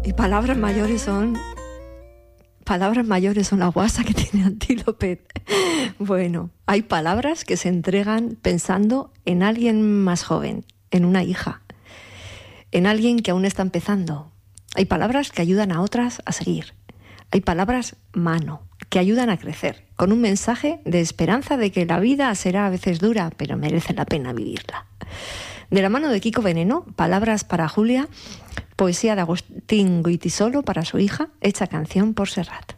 Y palabras mayores son la guasa que tiene Antílope. Bueno, hay palabras que se entregan pensando en alguien más joven, en una hija, en alguien que aún está empezando. Hay palabras que ayudan a otras a seguir. Hay palabras mano, que ayudan a crecer, con un mensaje de esperanza de que la vida será a veces dura, pero merece la pena vivirla. De la mano de Kiko Veneno, palabras para Julia, poesía de Agustín Goitisolo para su hija, hecha canción por Serrat.